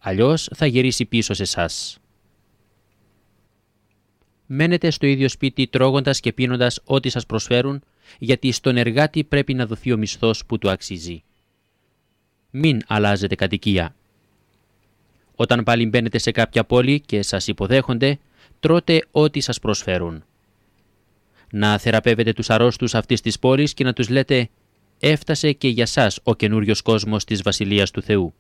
αλλιώς θα γυρίσει πίσω σε εσάς. Μένετε στο ίδιο σπίτι τρώγοντας και πίνοντας ό,τι σας προσφέρουν, γιατί στον εργάτη πρέπει να δοθεί ο μισθός που του αξίζει. Μην αλλάζετε κατοικία. Όταν πάλι μπαίνετε σε κάποια πόλη και σας υποδέχονται, τρώτε ό,τι σας προσφέρουν. Να θεραπεύετε τους αρρώστους αυτής της πόλης και να τους λέτε «Έφτασε και για σας ο καινούριος κόσμος της Βασιλείας του Θεού».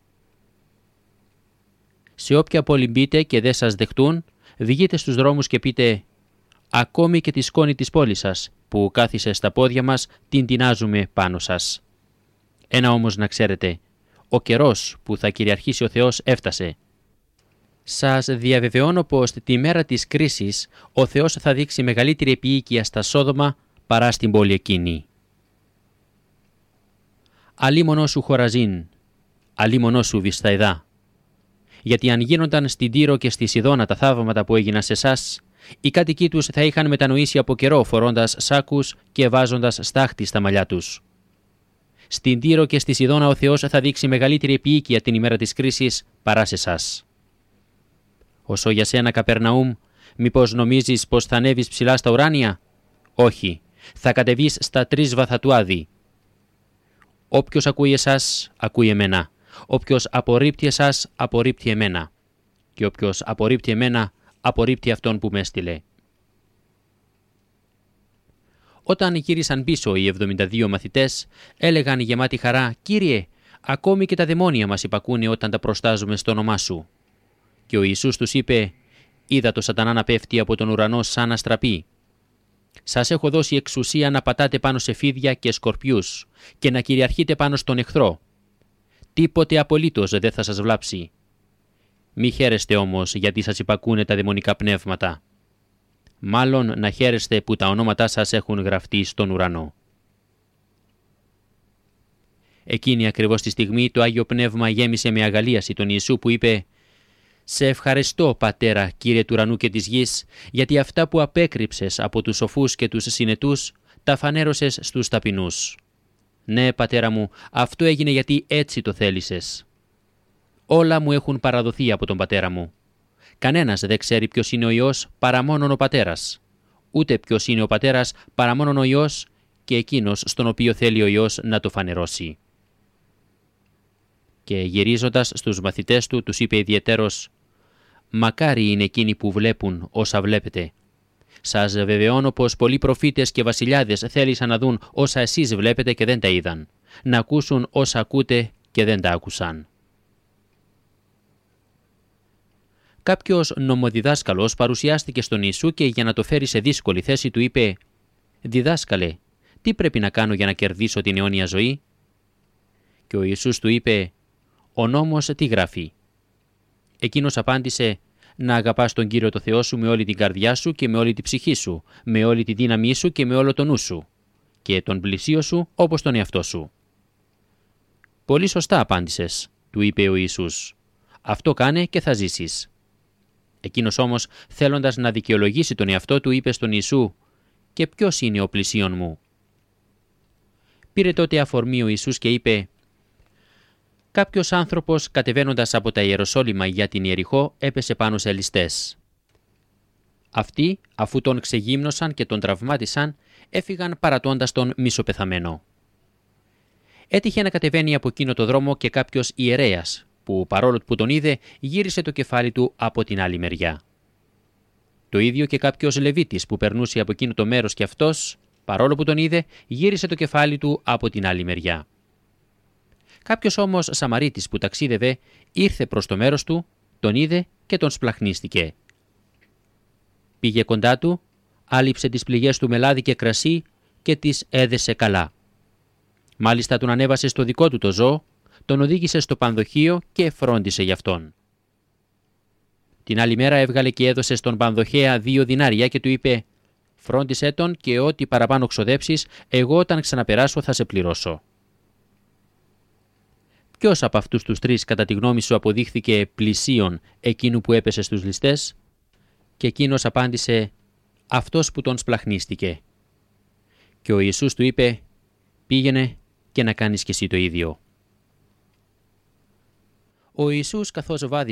Σε όποια πόλη μπείτε και δεν σας δεχτούν, βγείτε στους δρόμους και πείτε «Ακόμη και τη σκόνη της πόλης σας, που κάθισε στα πόδια μας, την τεινάζουμε πάνω σας». Ένα όμως να ξέρετε, ο καιρός που θα κυριαρχήσει ο Θεός έφτασε. Σας διαβεβαιώνω πως τη μέρα της κρίσης ο Θεός θα δείξει μεγαλύτερη επίοικια στα Σόδομα παρά στην πόλη εκείνη. Αλίμονο σου Χοραζίν, αλίμονο σου Βυσθαιδά. Γιατί αν γίνονταν στην Τύρο και στη Σιδώνα τα θαύματα που έγιναν σε εσάς, οι κάτοικοί τους θα είχαν μετανοήσει από καιρό φορώντας σάκους και βάζοντας στάχτη στα μαλλιά τους. Στην Τύρο και στη Σιδώνα ο Θεός θα δείξει μεγαλύτερη επίοικια την ημέρα της κρίσης παρά σε εσάς. Όσο για σένα, Καπερναούμ, μήπως νομίζεις πως θα ανέβεις ψηλά στα ουράνια? Όχι, θα κατεβείς στα 3 βάθα του Άδη. Όποιος ακούει εσάς, ακούει εμένα. Όποιος απορρίπτει εσάς, απορρίπτει εμένα. Και όποιος απορρίπτει εμένα, απορρίπτει αυτόν που με έστειλε. Όταν γύρισαν πίσω οι 72 μαθητές, έλεγαν γεμάτη χαρά «Κύριε, ακόμη και τα δαιμόνια μας υπακούνε όταν τα προστάζουμε στο όνομά σου». Και ο Ιησούς τους είπε «Είδα το σατανά να πέφτει από τον ουρανό σαν αστραπή. Σας έχω δώσει εξουσία να πατάτε πάνω σε φίδια και σκορπιούς και να κυριαρχείτε πάνω στον εχθρό. Τίποτε απολύτως δεν θα σας βλάψει. Μη χαίρεστε όμως γιατί σας υπακούνε τα δαιμονικά πνεύματα. Μάλλον να χαίρεστε που τα ονόματά σας έχουν γραφτεί στον ουρανό». Εκείνη ακριβώς τη στιγμή το Άγιο Πνεύμα γέμισε με αγαλίαση τον Ιησού που είπε «Σε ευχαριστώ, Πατέρα, Κύριε του ουρανού και της γης, γιατί αυτά που απέκρυψες από τους σοφούς και τους συνετούς, τα φανέρωσες στους ταπεινούς. Ναι, Πατέρα μου, αυτό έγινε γιατί έτσι το θέλησες. Όλα μου έχουν παραδοθεί από τον Πατέρα μου. Κανένας δεν ξέρει ποιος είναι ο Υιός παρά μόνον ο Πατέρας. Ούτε ποιος είναι ο Πατέρας παρά μόνον ο Υιός και εκείνος στον οποίο θέλει ο Υιός να το φανερώσει». Και γυρίζοντας στους μαθητές του, τους είπε ιδιαιτέρως «Μακάρι είναι εκείνοι που βλέπουν όσα βλέπετε. Σας βεβαιώνω πως πολλοί προφήτες και βασιλιάδες θέλησαν να δουν όσα εσείς βλέπετε και δεν τα είδαν, να ακούσουν όσα ακούτε και δεν τα άκουσαν». Κάποιος νομοδιδάσκαλος παρουσιάστηκε στον Ιησού και για να το φέρει σε δύσκολη θέση του είπε «Διδάσκαλε, τι πρέπει να κάνω για να κερδίσω την αιώνια ζωή?» Και ο Ιησούς του είπε «Ο νόμος τι γράφει?» Εκείνος απάντησε «Να αγαπάς τον Κύριο το Θεό σου με όλη την καρδιά σου και με όλη την ψυχή σου, με όλη τη δύναμή σου και με όλο το νου σου, και τον πλησίο σου όπως τον εαυτό σου». «Πολύ σωστά απάντησες», του είπε ο Ιησούς. «Αυτό κάνε και θα ζήσεις». Εκείνος όμως, θέλοντας να δικαιολογήσει τον εαυτό του, είπε στον Ιησού «Και ποιος είναι ο πλησίον μου?» Πήρε τότε αφορμή ο Ιησούς και είπε «Κάποιος άνθρωπος κατεβαίνοντας από τα Ιεροσόλυμα για την Ιεριχώ έπεσε πάνω σε ληστές. Αυτοί, αφού τον ξεγύμνωσαν και τον τραυμάτισαν, έφυγαν παρατώντας τον μισοπεθαμένο. Έτυχε να κατεβαίνει από εκείνο το δρόμο και κάποιος ιερέας, που παρόλο που τον είδε, γύρισε το κεφάλι του από την άλλη μεριά. Το ίδιο και κάποιος Λεβίτης που περνούσε από εκείνο το μέρος και αυτός, παρόλο που τον είδε, γύρισε το κεφάλι του από την άλλη μεριά. Κάποιος όμως Σαμαρίτης που ταξίδευε ήρθε προς το μέρος του, τον είδε και τον σπλαχνίστηκε. Πήγε κοντά του, άλυψε τις πληγές του με λάδι και κρασί και τις έδεσε καλά. Μάλιστα τον ανέβασε στο δικό του το ζώο, τον οδήγησε στο πανδοχείο και φρόντισε γι' αυτόν. Την άλλη μέρα έβγαλε και έδωσε στον πανδοχέα 2 δινάρια και του είπε «Φρόντισέ τον και ό,τι παραπάνω ξοδέψεις, εγώ όταν ξαναπεράσω θα σε πληρώσω». Ποιος από αυτούς τους 3 κατά τη γνώμη σου αποδείχθηκε πλησίον εκείνου που έπεσε στους ληστές? Και εκείνος απάντησε «Αυτός που τον σπλαχνίστηκε». Και ο Ιησούς του είπε «Πήγαινε και να κάνεις κι εσύ το ίδιο». Ο Ιησούς καθώς βάδισε